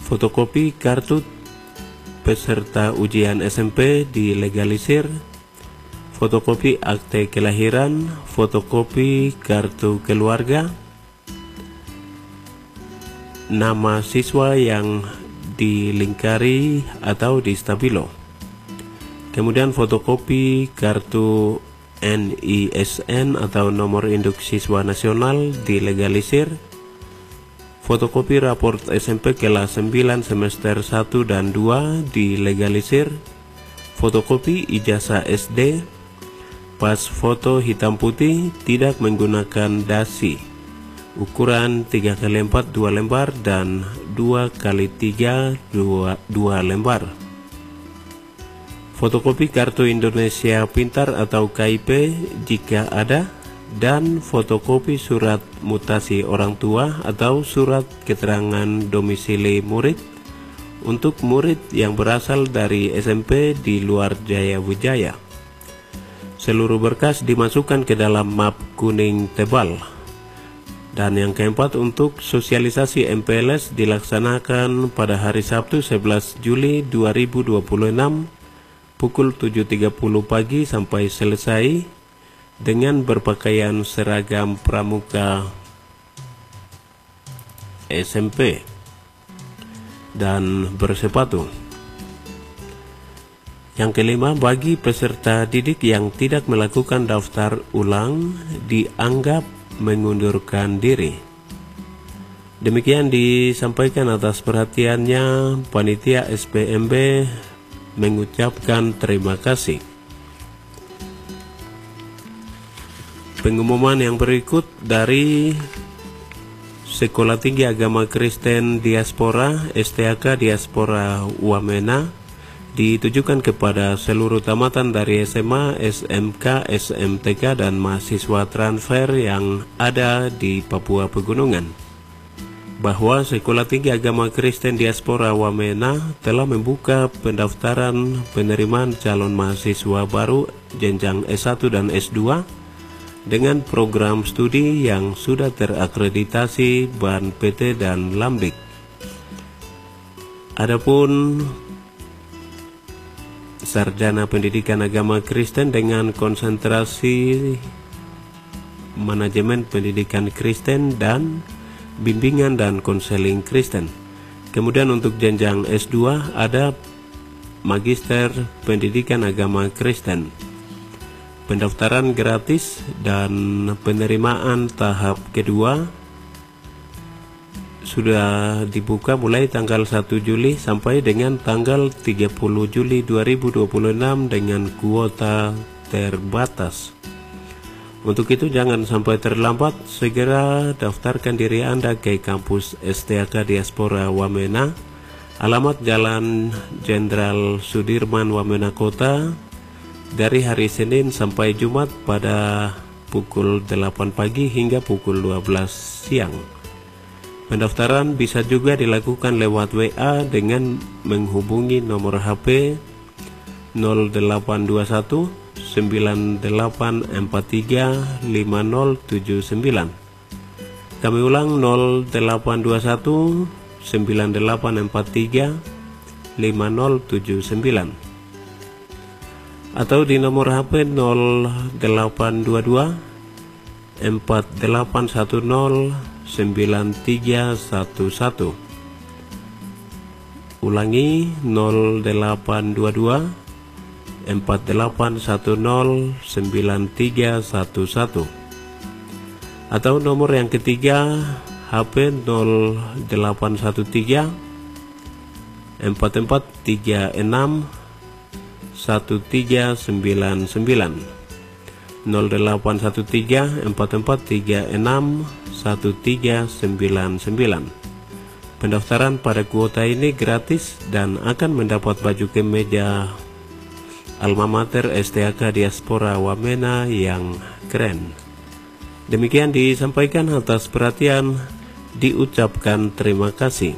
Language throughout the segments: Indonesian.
Fotokopi kartu peserta ujian SMP dilegalisir. Fotokopi akte kelahiran, fotokopi kartu keluarga, nama siswa yang dilingkari atau di stabilo. Kemudian fotokopi kartu NISN atau nomor induk siswa nasional dilegalisir. Fotokopi raport SMP kelas 9 semester 1 dan 2 dilegalisir. Fotokopi ijazah SD, pas foto hitam putih tidak menggunakan dasi, ukuran 3x4 2 lembar dan 2x3 2 lembar. Fotokopi kartu Indonesia Pintar atau KIP jika ada, dan fotokopi surat mutasi orang tua atau surat keterangan domisili murid untuk murid yang berasal dari SMP di luar Jaya Wijaya. Seluruh berkas dimasukkan ke dalam map kuning tebal. Dan yang keempat, untuk sosialisasi MPLS dilaksanakan pada hari Sabtu 11 Juli 2026 pukul 7.30 pagi sampai selesai dengan berpakaian seragam pramuka SMP dan bersepatu. Yang kelima, bagi peserta didik yang tidak melakukan daftar ulang dianggap mengundurkan diri. Demikian disampaikan atas perhatiannya panitia SPMB mengucapkan terima kasih. Pengumuman yang berikut dari Sekolah Tinggi Agama Kristen Diaspora STAK Diaspora Wamena ditujukan kepada seluruh tamatan dari SMA, SMK, SMTK dan mahasiswa transfer yang ada di Papua Pegunungan, bahwa Sekolah Tinggi Agama Kristen Diaspora Wamena telah membuka pendaftaran penerimaan calon mahasiswa baru jenjang S1 dan S2 dengan program studi yang sudah terakreditasi BAN PT dan Lamdik. Adapun sarjana pendidikan agama Kristen dengan konsentrasi manajemen pendidikan Kristen dan bimbingan dan konseling Kristen. Kemudian untuk jenjang S2 ada Magister Pendidikan Agama Kristen. Pendaftaran gratis dan penerimaan tahap kedua sudah dibuka mulai tanggal 1 Juli sampai dengan tanggal 30 Juli 2026 dengan kuota terbatas. Untuk itu jangan sampai terlambat, segera daftarkan diri Anda ke kampus STAK Diaspora Wamena, alamat Jalan Jenderal Sudirman Wamena Kota, dari hari Senin sampai Jumat pada pukul 8 pagi hingga pukul 12 siang. Pendaftaran bisa juga dilakukan lewat WA dengan menghubungi nomor HP 0821 9843 5079. Kami ulang 0821 9843 5079. Atau di nomor HP 0822 4810 9311. Ulangi 0822 4810 9311. Atau nomor yang ketiga HP 0813 4436 1399. 0813 4436 1399. Pendaftaran pada kuota ini gratis dan akan mendapat baju kemeja Alma Mater STAK Diaspora Wamena yang keren. Demikian disampaikan, atas perhatian diucapkan terima kasih.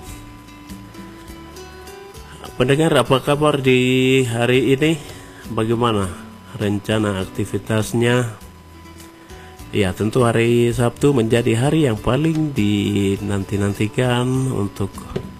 Pendengar, apa kabar di hari ini? Bagaimana rencana aktivitasnya? Ya, tentu hari Sabtu menjadi hari yang paling dinanti-nantikan untuk